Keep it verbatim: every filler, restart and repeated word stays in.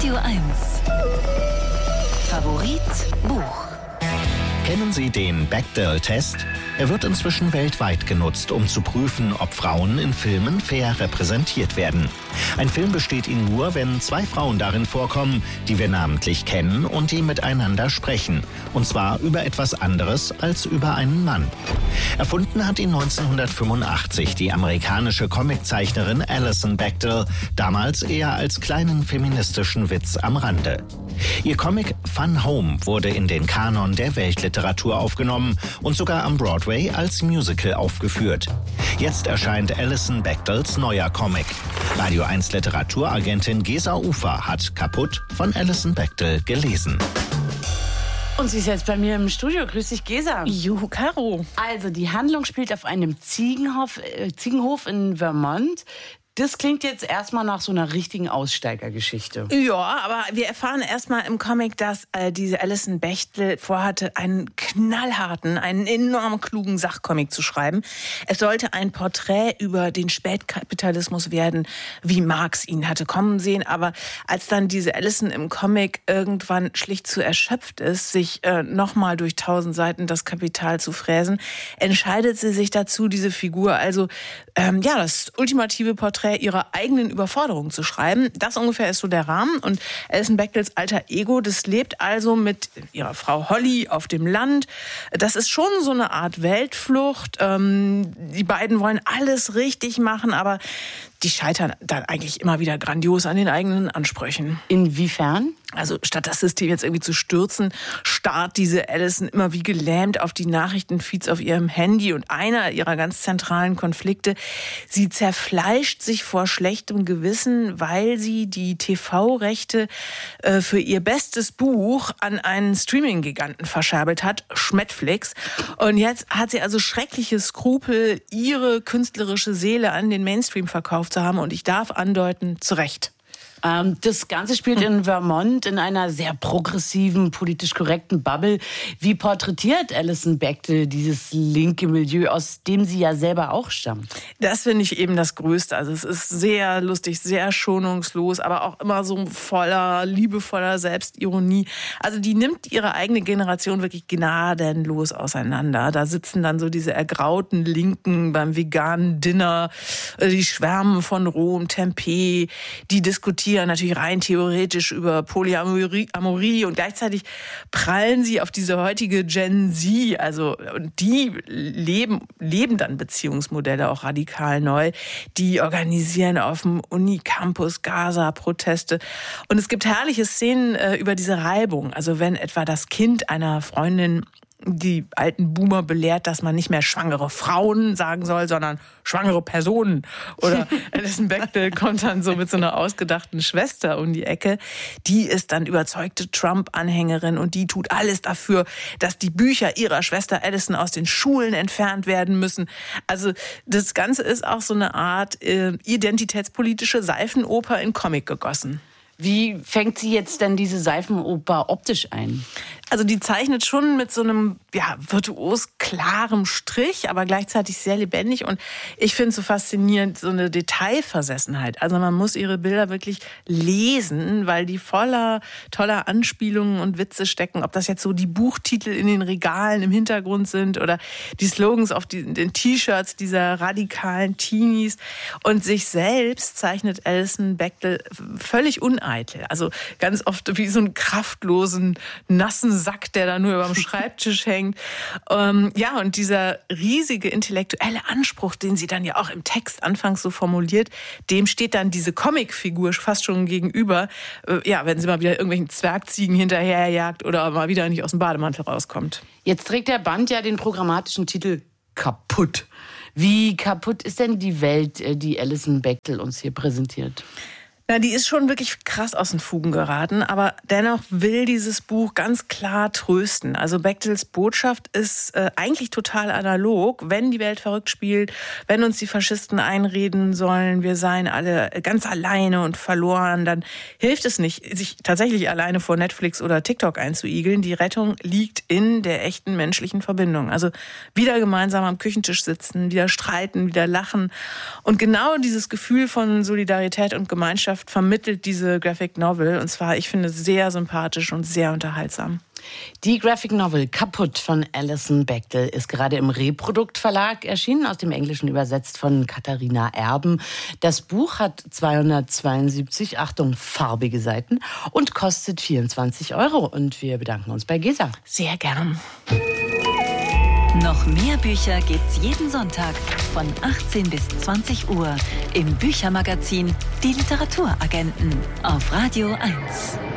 Radio eins. Favorit Buch. Kennen Sie den Bechdel-Test? Er wird inzwischen weltweit genutzt, um zu prüfen, ob Frauen in Filmen fair repräsentiert werden. Ein Film besteht ihn nur, wenn zwei Frauen darin vorkommen, die wir namentlich kennen und die miteinander sprechen. Und zwar über etwas anderes als über einen Mann. Erfunden hat ihn neunzehnhundertfünfundachtzig die amerikanische Comiczeichnerin Alison Bechdel, damals eher als kleinen feministischen Witz am Rande. Ihr Comic Fun Home wurde in den Kanon der Weltliteratur aufgenommen und sogar am Broadway als Musical aufgeführt. Jetzt erscheint Alison Bechdels neuer Comic. Radio eins Literaturagentin Gesa Ufer hat Kaputt von Alison Bechdel gelesen. Und sie ist jetzt bei mir im Studio. Grüß dich, Gesa. Juhu, Caro. Also, die Handlung spielt auf einem Ziegenhof, äh, Ziegenhof in Vermont. Das klingt jetzt erstmal nach so einer richtigen Aussteigergeschichte. Ja, aber wir erfahren erstmal im Comic, dass äh, diese Alison Bechdel vorhatte, einen knallharten, einen enorm klugen Sachcomic zu schreiben. Es sollte ein Porträt über den Spätkapitalismus werden, wie Marx ihn hatte kommen sehen. Aber als dann diese Alison im Comic irgendwann schlicht zu erschöpft ist, sich äh, nochmal durch tausend Seiten das Kapital zu fräsen, entscheidet sie sich dazu, diese Figur, also ähm, ja, das ultimative Porträt ihrer eigenen Überforderung zu schreiben. Das ungefähr ist so der Rahmen. Und Alison Bechdels alter Ego, das lebt also mit ihrer Frau Holly auf dem Land. Das ist schon so eine Art Weltflucht. Ähm, die beiden wollen alles richtig machen, aber die scheitern dann eigentlich immer wieder grandios an den eigenen Ansprüchen. Inwiefern? Also statt das System jetzt irgendwie zu stürzen, starrt diese Alison immer wie gelähmt auf die Nachrichtenfeeds auf ihrem Handy. Und einer ihrer ganz zentralen Konflikte, sie zerfleischt sich vor schlechtem Gewissen, weil sie die T V-Rechte äh, für ihr bestes Buch an einen Streaming-Giganten verscherbelt hat, Schmetflix. Und jetzt hat sie also schreckliche Skrupel, ihre künstlerische Seele an den Mainstream verkauft zu haben. Und ich darf andeuten, zu Recht. Das Ganze spielt in Vermont in einer sehr progressiven, politisch korrekten Bubble. Wie porträtiert Alison Bechdel dieses linke Milieu, aus dem sie ja selber auch stammt? Das finde ich eben das Größte. Also es ist sehr lustig, sehr schonungslos, aber auch immer so voller, liebevoller Selbstironie. Also die nimmt ihre eigene Generation wirklich gnadenlos auseinander. Da sitzen dann so diese ergrauten Linken beim veganen Dinner, die schwärmen von rohem Tempeh, die diskutieren natürlich rein theoretisch über Polyamorie Amorie, und gleichzeitig prallen sie auf diese heutige Gen Z. Also die leben, leben dann Beziehungsmodelle auch radikal neu. Die organisieren auf dem Unicampus Gaza-Proteste. Und es gibt herrliche Szenen äh, über diese Reibung. Also wenn etwa das Kind einer Freundin die alten Boomer belehrt, dass man nicht mehr schwangere Frauen sagen soll, sondern schwangere Personen. Oder Alison Bechdel kommt dann so mit so einer ausgedachten Schwester um die Ecke. Die ist dann überzeugte Trump-Anhängerin und die tut alles dafür, dass die Bücher ihrer Schwester Alison aus den Schulen entfernt werden müssen. Also das Ganze ist auch so eine Art äh, identitätspolitische Seifenoper in Comic gegossen. Wie fängt sie jetzt denn diese Seifenoper optisch ein? Also die zeichnet schon mit so einem ja, virtuos klarem Strich, aber gleichzeitig sehr lebendig. Und ich finde es so faszinierend, so eine Detailversessenheit. Also man muss ihre Bilder wirklich lesen, weil die voller toller Anspielungen und Witze stecken. Ob das jetzt so die Buchtitel in den Regalen im Hintergrund sind oder die Slogans auf die, den T-Shirts dieser radikalen Teenies. Und sich selbst zeichnet Alison Bechdel völlig uneitel. Also ganz oft wie so einen kraftlosen, nassen Sack, der da nur über dem Schreibtisch hängt. Ähm, ja, und dieser riesige intellektuelle Anspruch, den sie dann ja auch im Text anfangs so formuliert, dem steht dann diese Comicfigur fast schon gegenüber. Äh, ja, wenn sie mal wieder irgendwelchen Zwergziegen hinterherjagt oder mal wieder nicht aus dem Bademantel rauskommt. Jetzt trägt der Band ja den programmatischen Titel Kaputt. Wie kaputt ist denn die Welt, die Alison Bechdel uns hier präsentiert? Na, die ist schon wirklich krass aus den Fugen geraten, aber dennoch will dieses Buch ganz klar trösten. Also Bechdels Botschaft ist äh, eigentlich total analog. Wenn die Welt verrückt spielt, wenn uns die Faschisten einreden sollen, wir seien alle ganz alleine und verloren, dann hilft es nicht, sich tatsächlich alleine vor Netflix oder TikTok einzuigeln. Die Rettung liegt in der echten menschlichen Verbindung. Also wieder gemeinsam am Küchentisch sitzen, wieder streiten, wieder lachen. Und genau dieses Gefühl von Solidarität und Gemeinschaft, Botschaft vermittelt diese Graphic Novel. Und zwar, ich finde, sehr sympathisch und sehr unterhaltsam. Die Graphic Novel Kaputt von Alison Bechdel ist gerade im Reprodukt Verlag erschienen, aus dem Englischen übersetzt von Katharina Erben. Das Buch hat zweihundertzweiundsiebzig, Achtung, farbige Seiten und kostet vierundzwanzig Euro. Und wir bedanken uns bei Gesa. Sehr gern. Noch mehr Bücher gibt's jeden Sonntag von achtzehn bis zwanzig Uhr im Büchermagazin Die Literaturagenten auf Radio eins.